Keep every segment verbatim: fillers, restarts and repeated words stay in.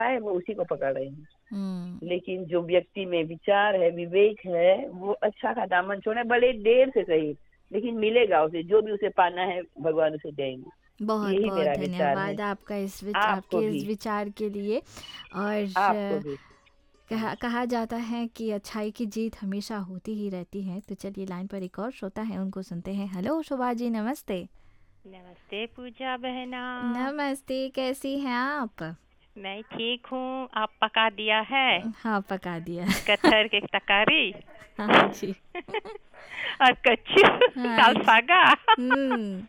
है वो उसी को पकड़ रहे हैं। हम्म लेकिन जो व्यक्ति में विचार है, विवेक है, वो अच्छा का दामन छोड़े, भले देर से सही, लेकिन मिलेगा उसे, जो भी उसे पाना है भगवान उसे देंगे। बहुत यही बहुत मेरा विचार है। धन्यवाद आपका इस विच, आपको आपके इस भी, विचार के लिए। और आपको अ, भी। कहा कहा जाता है कि अच्छाई की जीत हमेशा होती ही रहती है। तो चलिए लाइन पर एक और श्रोता है, उनको सुनते हैं। हेलो शोभा जी, नमस्ते। नमस्ते पूजा बहना। नमस्ते, कैसी हैं आप? मैं ठीक हूँ। आप पका दिया है हाँ, पका दिया। कटहर के तकारी हाँ जी। और कच्चू हाँ साल जी। सागा। हम्म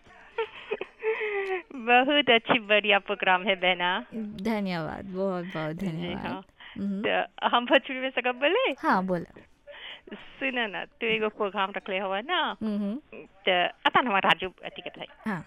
बहुत अच्छी बढ़िया प्रोग्राम है बहना। धन्यवाद, बहुत बहुत जी धन्यवाद। हाँ। हम्म तो हम भोजपुरी में सकब बोले। हाँ, बोला। सुना ना, तू एगो प्रोग्राम रखले हुआ ना। हम्म तो अतन हमारा राजू अति के भाई। हाँ।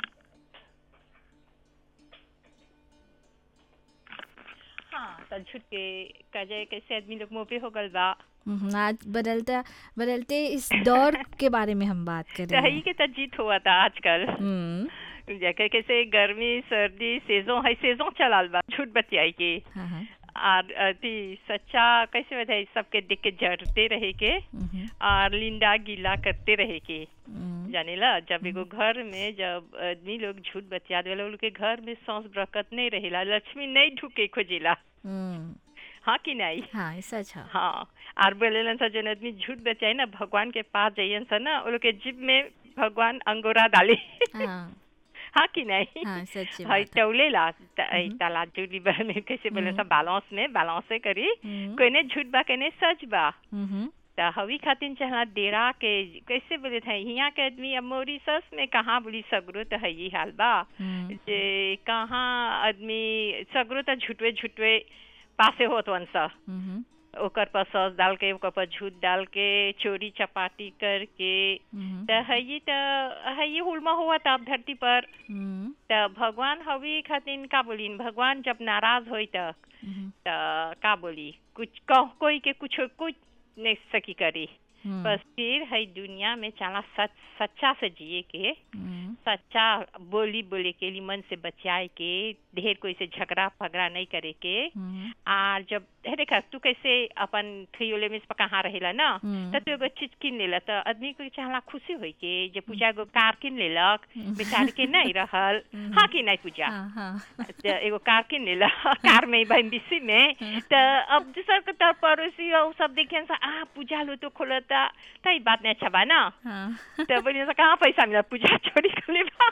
हाँ तो झूठ के कजे कैसे आदमी लोग मुँह पे हो गल बा। हम्म, आज बदलता बदलते इस दौर के बारे में हम बात कर तो रहे ही हैं। के तो जीत हुआ था आजकल। हम्म जैसे कैसे गर्मी सर्दी सेजों है, सेजों चलाल बा झूठ बतियाई के। हाँ हाँ। और अति सच्चा कैसे बताए, सबके देख के जरते रहे के हम्म और लिंदा गीला करते रहे के। हम्म जाने ला, जब एगो घर में जब आदमी लोग झूठ बतिया देला, उन लोग के घर में सांस बरकत नहीं रहेला, लक्ष्मी नहीं ढुके खोजेला। हम्म, हाँ कि नहीं? हाँ, ये सच है। हाँ। और बोलेलन सा जन आदमी झूठ बचाई ना, भगवान के पास जाइयन सा ना, उन लोग के जीभ में भगवान अंगोरा डाले। हाँ हाँ कि नहीं? हाँ, सच्ची हाई बात है। टौले ला हम्म ताला जुड़ी बा में कैसे बोले हम्म सा बैलेंस में बैलेंस से करी। हम्म कोई ने झूठ बा, कोई ने सच बा। हम्म त हवी खातिन चहला डेरा के कैसे बोले थे यहाँ के आदमी अब मॉरिशस में कहाँ बोली सगरो तो है ही हाल बा। हम्म जे कहाँ आदमी सगरो तो झूठवे झूठवे पासे होत वंसा। हम्म ओकर पर सॉस डाल के, ओकर पर झूठ डाल के, चोरी चपाटी करके। हम्म त हई त हई हुलमा हुआ था अब धरती पर। हम्म त भगवान हवी खातिन का बोलिन, भगवान जब नाराज होई त हम्म त का बोली, कुछ कह कोई के कुछ कुछ नहीं सकी करी। हम्म बस फिर हई दुनिया में चला सच सच्चा से जिए के, हम्म सच्चा बोली बोले के लिए, मन से बचाए के, ढेर कोई से झगड़ा फगड़ा नहीं करे के। हम्म और जब है देखा तू कैसे अपन थ्रियोले में कहाँ रहेला ना, हम्म तो तू एगो चीज किन लेला तो आदमी को चाहला खुशी होई के, जब पूजा एगो कार किन लेलक बेचारे के नहीं रहल। हाँ कि नहीं पूजा? हाँ हाँ। तो एगो कार किन लेला कार में बहन में। तो अब दूसर के तर पड़ोसी और सब देखे सा, आ पूजा लो तो खोलता, तो ये बात नहीं अच्छा बा ना। हाँ। तो बोलिए सा कहाँ पैसा मिला, पूजा चोरी कर ले बा।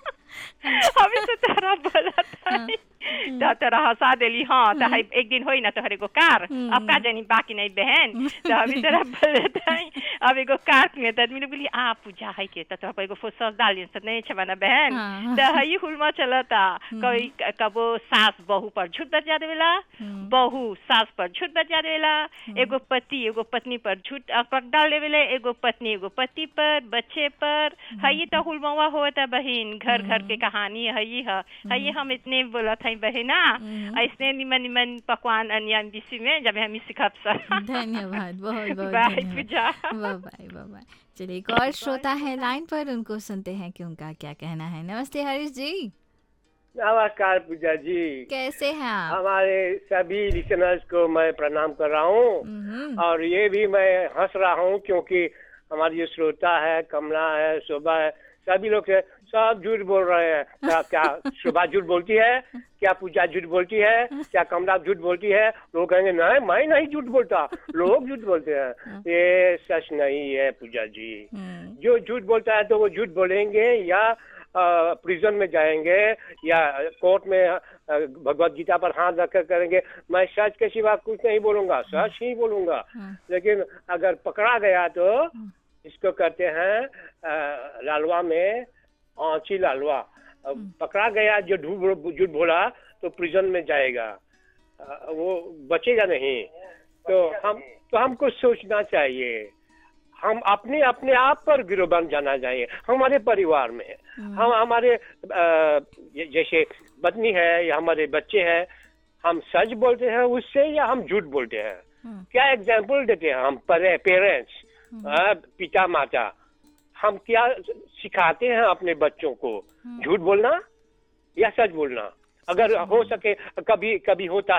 अभी तो तेरा बोला था तो तेरा हंसा देली। हाँ तो है एक दिन होई ना तो हर एगो कार, अब का जानी बाकी नहीं बहन। तो अभी तेरा बोले था अब एगो कार में तो आदमी बोली आ पूजा है के, तो तोरा एगो फोसस डाल सब नहीं छबा ना बहन। तो हई हुलमा चलता, कोई कबो सास बहू पर झूठ बचा देवेला, बहू सास पर झूठ बचा देवेला, एगो पति एगो पत्नी पर झूठ पक डाल देवेले, एगो पत्नी एगो पति पर, बच्चे पर। हई तो हुलमावा होता बहन, घर घर के कहानी हई है। हई हम इतने बोला था बहना, ऐसने निमन निमन पकवान अन्यान विषय में जब हम सिखब सर। धन्यवाद, बहुत बहुत बाय धन्यवाद। पूजा। By by by by. चलिए एक और श्रोता है लाइन पर, उनको सुनते हैं कि उनका क्या कहना है। नमस्ते हरीश जी। नमस्कार पूजा जी, कैसे हैं आप? हमारे सभी लिसनर्स को मैं प्रणाम कर रहा हूँ। हम्म और ये भी मैं हंस रहा हूँ क्योंकि हमारी जो श्रोता है, कमला है, शोभा है, सभी लोग से सब झूठ बोल रहे हैं। क्या क्या शोभा झूठ बोलती है, क्या पूजा झूठ बोलती है, क्या कमला झूठ बोलती है? लोग कहेंगे नहीं मैं नहीं झूठ बोलता, लोग झूठ बोलते हैं। ये सच नहीं है पूजा जी। जो झूठ बोलता है तो वो झूठ बोलेंगे या प्रिजन में जाएंगे या कोर्ट में भगवत गीता पर हाथ रखकर करेंगे। मैं सच के सिवा कुछ नहीं बोलूंगा, सच ही बोलूंगा। लेकिन अगर पकड़ा गया तो इसको कहते हैं लालवा में आंची लालवा। पकड़ा गया जो झूठ बोला तो प्रिजन में जाएगा, वो बचेगा नहीं। तो हम तो हमको सोचना चाहिए, हम अपने अपने आप पर गिरोबान जाना चाहिए। हमारे परिवार में हम हमारे जैसे पत्नी है या हमारे बच्चे हैं, हम सच बोलते हैं उससे या हम झूठ बोलते हैं? क्या एग्जाम्पल देते हैं हम पेरेंट्स, पिता माता? हम क्या सिखाते हैं अपने बच्चों को, झूठ बोलना या सच बोलना? अगर हो सके कभी कभी होता